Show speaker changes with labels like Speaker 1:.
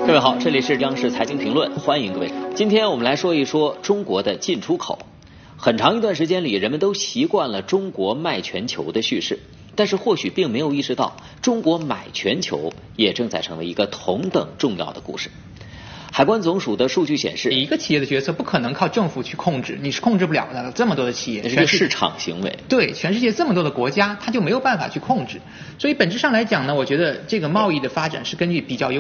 Speaker 1: 各位好，这里是央视财经评论，欢迎各位。今天我们来说一说中国的进出口。很长一段时间里，人们都习惯了中国卖全球的叙事，但是或许并没有意识到，中国买全球也正在成为一个同等重要的故事。海关总署的数据显示，
Speaker 2: 一个企业的决策不可能靠政府去控制，你是控制不了的。这么多的企业，
Speaker 1: 这是个市场行为。
Speaker 2: 对，全世界这么多的国家，它就没有办法去控制。所以本质上来讲呢，我觉得这个贸易的发展是根据比较